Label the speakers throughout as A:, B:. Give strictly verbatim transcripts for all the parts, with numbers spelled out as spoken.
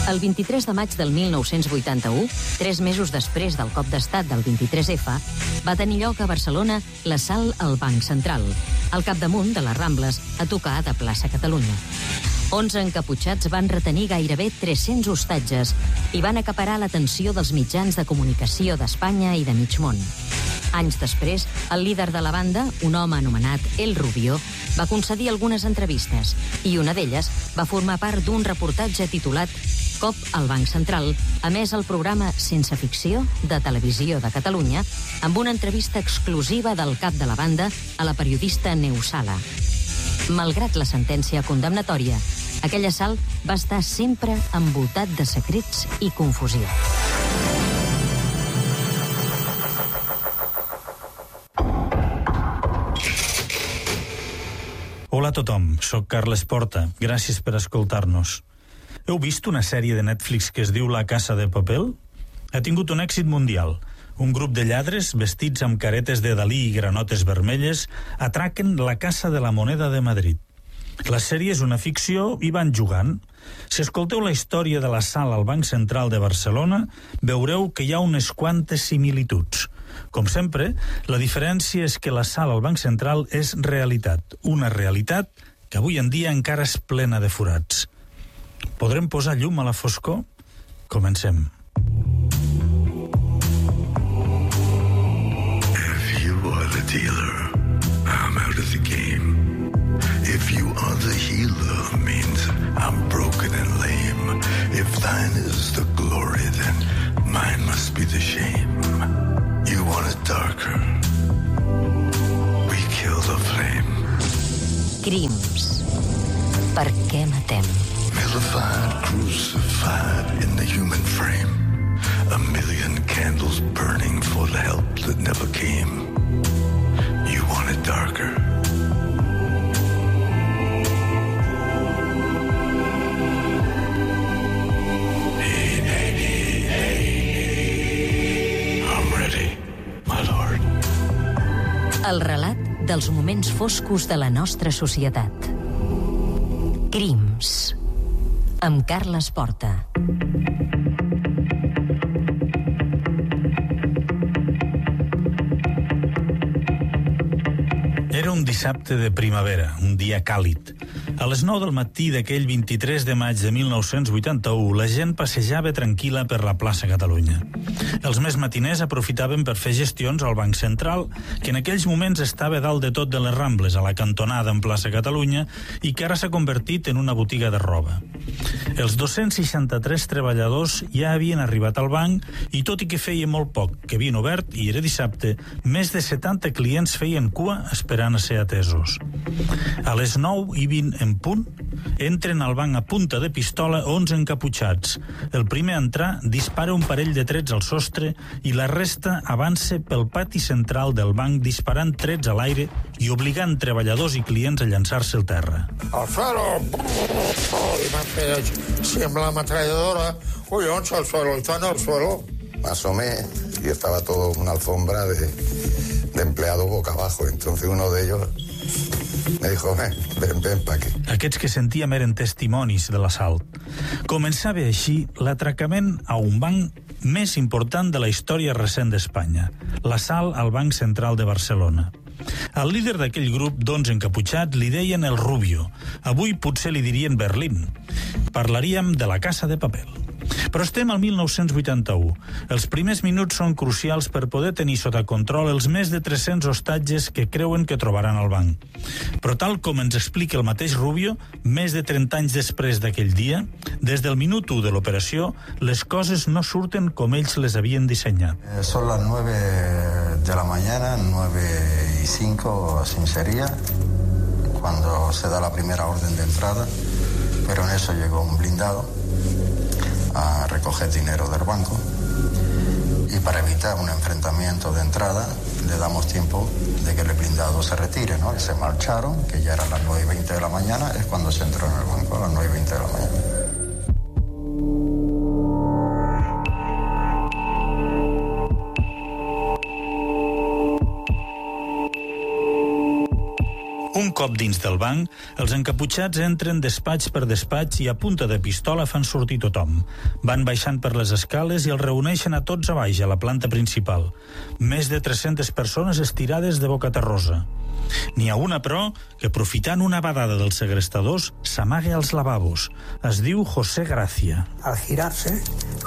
A: El vint-i-tres de maig del mil nou-cents vuitanta-u, tres mesos després del cop d'estat del vint-i-tres efa, va tenir lloc a Barcelona l'assalt al Banc Central, al capdamunt de les Rambles, a tocar de plaça Catalunya. Onze encaputxats van retenir gairebé tres-cents hostatges i van acaparar l'atenció dels mitjans de comunicació d'Espanya i de mig món. Anys després, el líder de la banda, un home anomenat El Rubio, va concedir algunes entrevistes i una d'elles va formar part d'un reportatge titulat Cop al Banc Central, emès al programa Sense Ficció de Televisió de Catalunya, amb una entrevista exclusiva del cap de la banda a la periodista Neus Sala. Malgrat la sentència condemnatòria, aquell assalt va estar sempre envoltat de secrets i confusió.
B: Hola a tothom, soc Carles Porta. Gràcies per escoltar-nos. Heu vist una sèrie de Netflix que es diu La Casa de Papel? Ha tingut un èxit mundial. Un grup de lladres, vestits amb caretes de Dalí i granotes vermelles, atraquen la Casa de la Moneda de Madrid. La sèrie és una ficció i van jugant. Si escolteu la història de l'assalt al Banc Central de Barcelona, veureu que hi ha unes quantes similituds. Com sempre, la diferència és que l'assalt al Banc Central és realitat. Una realitat que avui en dia encara és plena de forats. Podrem posar llum a la foscor? Comencem.
C: If you are the dealer, I'm out of the game. If you are the healer, means I'm broken and lame. If thine is the glory, then mine must be the shame. You want it darker. We kill the flame.
A: Crims. Per què matem?
C: Vilified, crucified in the human frame. A million candles burning for the help that never came. You want it darker. Hey, hey, hey, hey. I'm ready, my lord.
A: El relat dels moments foscos de la nostra societat. Crims. Amb Carles Porta.
B: Era un dissabte de primavera, un dia càlid. A les nou del matí d'aquell vint-i-tres de maig de mil nou-cents vuitanta-u, la gent passejava tranquil·la per la plaça Catalunya. Els més matiners aprofitaven per fer gestions al Banc Central, que en aquells moments estava dalt de tot de les Rambles, a la cantonada en plaça Catalunya, i que ara s'ha convertit en una botiga de roba. Els dos-cents seixanta-tres treballadors ja havien arribat al banc i, tot i que feia molt poc que havien obert i era dissabte, més de setanta clients feien cua esperant a ser atesos. A les nou i vint en punt, entren al banc a punta de pistola onze encaputxats. El primer a entrar dispara un parell de trets al sostre i la resta avança pel pati central del banc disparant trets a l'aire i obligant treballadors i clients a llançar-se al terra.
D: Al suelo! Y me hace siembra la ametralladora. Uy, once al suelo, están al suelo.
E: Me asomé y estaba todo una alfombra de, de empleados boca abajo. Entonces uno de ellos me dijo, ven, ven, ven pa' aquí.
B: Aquests que sentíem eren testimonis de l'assalt. Començava així l'atracament a un banc més important de la història recent d'Espanya, l'assalt al Banc Central de Barcelona. Al líder d'aquell grup d'onze encaputxats li deien el Rubio. Avui potser li dirien Berlín. Parlaríem de la Casa de Papel. Però estem al mil nou-cents vuitanta-u. Els primers minuts són crucials per poder tenir sota control els més de tres-cents hostatges que creuen que trobaran al banc. Però tal com ens explica el mateix Rubio, més de trenta anys després d'aquell dia, des del minut u de l'operació, les coses no surten com ells les havien dissenyat.
F: Eh, son las nueve de la mañana, nueve y cinco así sería, cuando se da la primera orden de entrada, pero en eso llegó un blindado a recoger dinero del banco y para evitar un enfrentamiento de entrada le damos tiempo de que el blindado se retire, ¿no? Y se marcharon, que ya eran las nueve y veinte de la mañana, es cuando se entró en el banco, a las nueve y veinte de la mañana.
B: Un cop dins del banc, els encaputxats entren despatx per despatx i a punta de pistola fan sortir tothom. Van baixant per les escales i els reuneixen a tots a baix, a la planta principal. Més de tres-centes persones estirades de boca terrosa. N'hi ha una, però, que aprofitant una badada dels segrestadors s'amaga als lavabos. Es diu José Gracia.
G: Al girarse,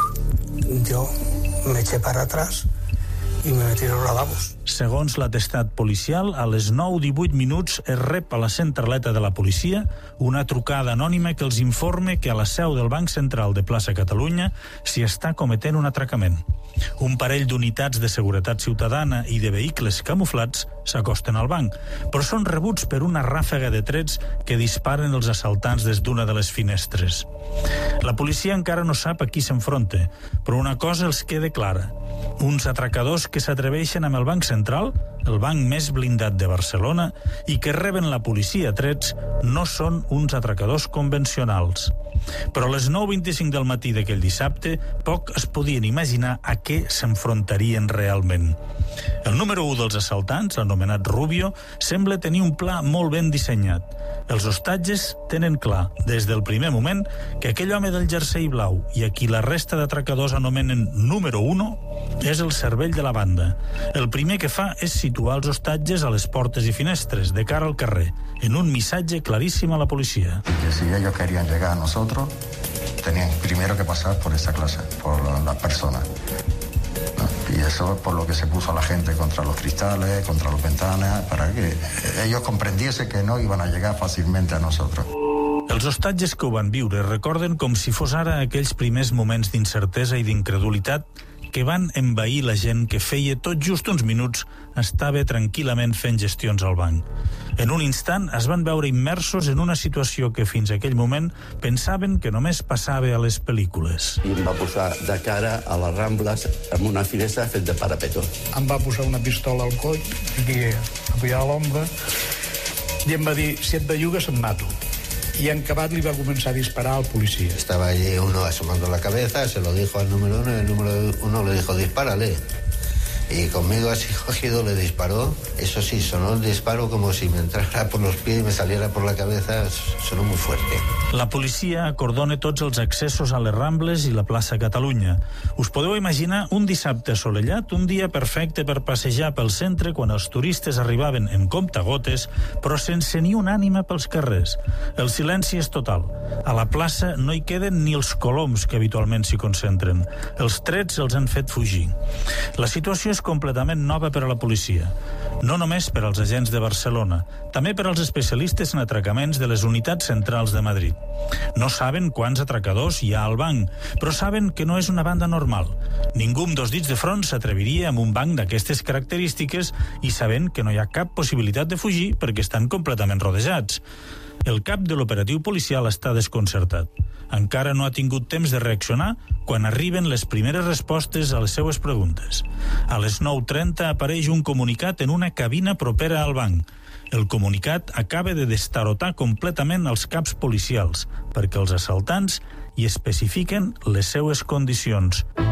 G: yo me eché para atrás i me metí en los lavabos.
B: Segons l'atestat policial, a les nou i divuit minuts es rep a la centraleta de la policia una trucada anònima que els informa que a la seu del Banc Central de Plaça Catalunya s'hi està cometent un atracament. Un parell d'unitats de seguretat ciutadana i de vehicles camuflats s'acosten al banc, però són rebuts per una ràfega de trets que disparen els assaltants des d'una de les finestres. La policia encara no sap a qui s'enfronta, però una cosa els queda clara. Uns atracadors que s'atreveixen amb el Banc Central, el banc més blindat de Barcelona, i que reben la policia a trets, no són uns atracadors convencionals. Però a les nou i vint-i-cinc del matí d'aquell dissabte, poc es podien imaginar a què s'enfrontarien realment. El número u dels assaltants, anomenat Rubio, sembla tenir un pla molt ben dissenyat. Els hostatges tenen clar, des del primer moment, que aquell home del jersei blau i a qui la resta d'atracadors anomenen número uno és el cervell de la banda. El primer que fa és situar els hostatges a les portes i finestres, de cara al carrer, en un missatge claríssim a la policia.
F: Que si ellos querían llegar a nosotros, tenían primero que pasar por esa clase, por las personas. Y eso es por lo que se puso a la gente contra los cristales, contra las ventanas, para que ellos comprendiesen que no iban a llegar fácilmente a nosotros.
B: Els hostatges que ho van viure recorden com si fos ara aquells primers moments d'incertesa i d'incredulitat que van envair la gent que feia tot just uns minuts estava tranquil·lament fent gestions al banc. En un instant es van veure immersos en una situació que fins a aquell moment pensaven que només passava a les pel·lícules.
H: I em va posar de cara a les Rambles amb una finestra fet de parapeto.
G: Em va posar una pistola al coll, aquí apoyada a l'ombra, i em va dir, si et bellugues em mato. Y en acabat li va començar a disparar al policía.
H: Estaba allí uno asomando la cabeza, se lo dijo al número uno, y el número uno le dijo, dispárale. Y conmigo así cogido le disparó. Eso sí, sonó el disparo como si me entrara por los pies y me saliera por la cabeza. Sonó muy fuerte.
B: La policia acordona tots els accessos a les Rambles i la plaça Catalunya. Us podeu imaginar un dissabte assolellat, un dia perfecte per passejar pel centre quan els turistes arribaven en comptagotes, però sense ni una ànima pels carrers. El silenci és total. A la plaça no hi queden ni els coloms que habitualment s'hi concentren. Els trets els han fet fugir. La situació és completament nova per a la policia. No només per als agents de Barcelona, també per als especialistes en atracaments de les unitats centrals de Madrid. No saben quants atracadors hi ha al banc, però saben que no és una banda normal. Ningú amb dos dits de front s'atreviria amb un banc d'aquestes característiques i sabent que no hi ha cap possibilitat de fugir perquè estan completament rodejats. El cap de l'operatiu policial està desconcertat. Encara no ha tingut temps de reaccionar quan arriben les primeres respostes a les seues preguntes. A les nou trenta apareix un comunicat en una cabina propera al banc. El comunicat acaba de destarotar completament els caps policials perquè els assaltants hi especifiquen les seues condicions.